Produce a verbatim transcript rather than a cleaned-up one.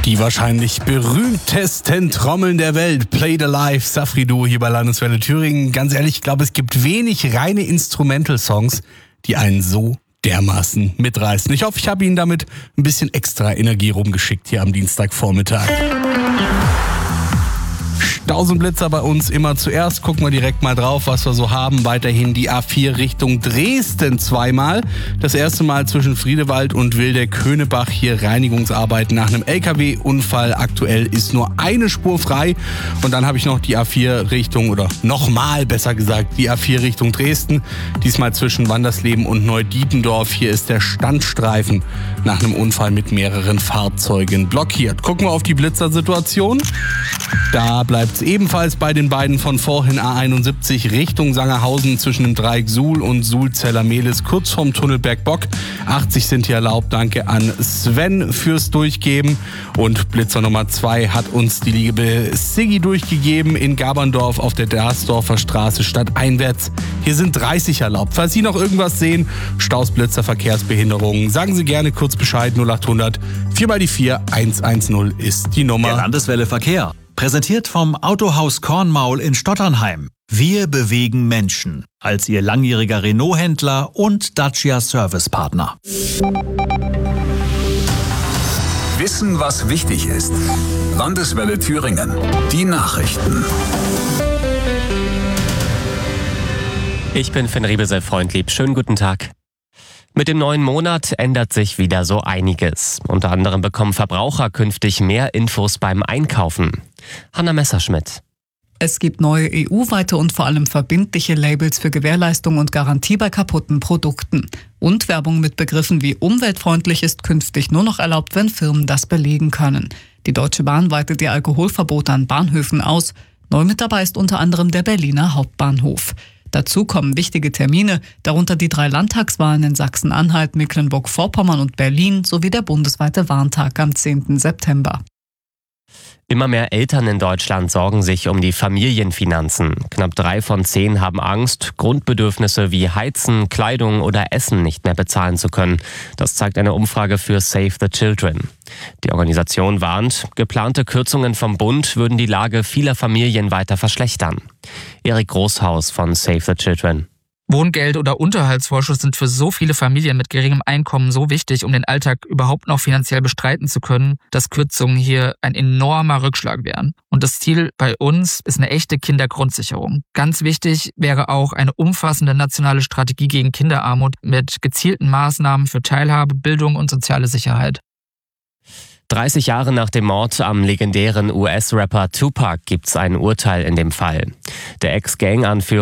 Die wahrscheinlich berühmtesten Trommeln der Welt. Played Alive, Safri-Duo hier bei Landeswelle Thüringen. Ganz ehrlich, ich glaube, es gibt wenig reine Instrumental-Songs, die einen so dermaßen mitreißen. Ich hoffe, ich habe Ihnen damit ein bisschen extra Energie rumgeschickt hier am Dienstagvormittag. Tausendblitzer bei uns immer zuerst. Gucken wir direkt mal drauf, was wir so haben. Weiterhin die A vier Richtung Dresden zweimal. Das erste Mal zwischen Friedewald und Wildeck-Höhnebach. Hier Reinigungsarbeiten nach einem L K W-Unfall. Aktuell ist nur eine Spur frei. Und dann habe ich noch die A vier Richtung, oder nochmal besser gesagt, die A vier Richtung Dresden. Diesmal zwischen Wandersleben und Neudietendorf. Hier ist der Standstreifen nach einem Unfall mit mehreren Fahrzeugen blockiert. Gucken wir auf die Blitzersituation. Da bleibt es ebenfalls bei den beiden von vorhin A einundsiebzig Richtung Sangerhausen zwischen dem Dreieck Suhl und Suhl-Zellermehlis kurz vorm Tunnel Bergbock. achtzig sind hier erlaubt. Danke an Sven fürs Durchgeben. Und Blitzer Nummer zwei hat uns die liebe Siggi durchgegeben in Gaberndorf auf der Darsdorfer Straße stadteinwärts. Hier sind dreißig erlaubt. Falls Sie noch irgendwas sehen, Staus, Blitzer, Verkehrsbehinderungen, sagen Sie gerne kurz Bescheid. null achthundert vier mal die vier eins eins null ist die Nummer. Der Landeswelle Verkehr. Präsentiert vom Autohaus Kornmaul in Stotternheim. Wir bewegen Menschen. Als Ihr langjähriger Renault-Händler und Dacia-Service-Partner. Wissen, was wichtig ist. Landeswelle Thüringen. Die Nachrichten. Ich bin Finn Riebesel-Freundlieb. Schönen guten Tag. Mit dem neuen Monat ändert sich wieder so einiges. Unter anderem bekommen Verbraucher künftig mehr Infos beim Einkaufen. Hanna Messerschmidt. Es gibt neue E U-weite und vor allem verbindliche Labels für Gewährleistung und Garantie bei kaputten Produkten. Und Werbung mit Begriffen wie umweltfreundlich ist künftig nur noch erlaubt, wenn Firmen das belegen können. Die Deutsche Bahn weitet ihr Alkoholverbot an Bahnhöfen aus. Neu mit dabei ist unter anderem der Berliner Hauptbahnhof. Dazu kommen wichtige Termine, darunter die drei Landtagswahlen in Sachsen-Anhalt, Mecklenburg-Vorpommern und Berlin sowie der bundesweite Warntag am zehnten September. Immer mehr Eltern in Deutschland sorgen sich um die Familienfinanzen. Knapp drei von zehn haben Angst, Grundbedürfnisse wie Heizen, Kleidung oder Essen nicht mehr bezahlen zu können. Das zeigt eine Umfrage für Save the Children. Die Organisation warnt, geplante Kürzungen vom Bund würden die Lage vieler Familien weiter verschlechtern. Erik Großhaus von Save the Children. Wohngeld oder Unterhaltsvorschuss sind für so viele Familien mit geringem Einkommen so wichtig, um den Alltag überhaupt noch finanziell bestreiten zu können, dass Kürzungen hier ein enormer Rückschlag wären. Und das Ziel bei uns ist eine echte Kindergrundsicherung. Ganz wichtig wäre auch eine umfassende nationale Strategie gegen Kinderarmut mit gezielten Maßnahmen für Teilhabe, Bildung und soziale Sicherheit. dreißig Jahre nach dem Mord am legendären U S-Rapper Tupac gibt's ein Urteil in dem Fall. Der Ex-Gang-Anführer